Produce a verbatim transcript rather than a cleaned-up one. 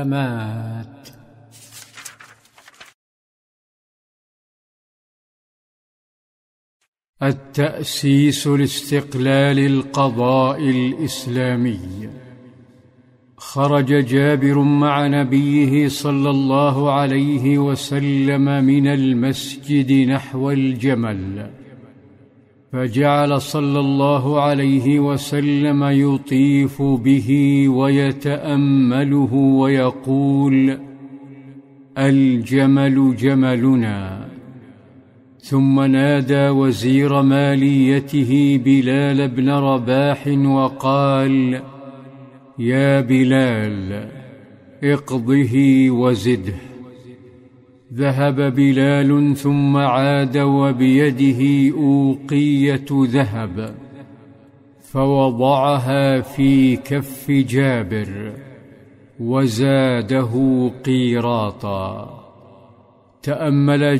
مات. التأسيس لاستقلال القضاء الإسلامي. خرج جابر مع نبيه صلى الله عليه وسلم من المسجد نحو الجمل، فجعل صلى الله عليه وسلم يطيف به ويتأمله ويقول: الجمل جملنا. ثم نادى وزير ماليته بلال بن رباح وقال: يا بلال، اقضه وزده. ذهب بلال ثم عاد وبيده أوقية ذهب، فوضعها في كف جابر وزاده قيراطا. تأمل